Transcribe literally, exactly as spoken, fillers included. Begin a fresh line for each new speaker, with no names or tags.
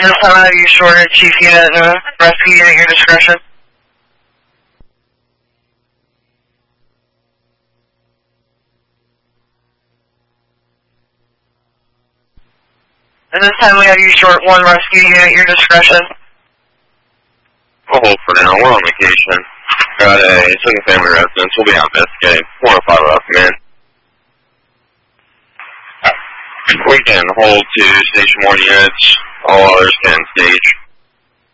this time I have you shorted, Chief Unit and uh, rescue unit at your discretion. And this time we have you short one rescue unit at your discretion.
We'll hold for now. We're on vacation. Got a single family residence. We'll be on investigating. four oh five off, man. We can hold to station one units. All others can stage.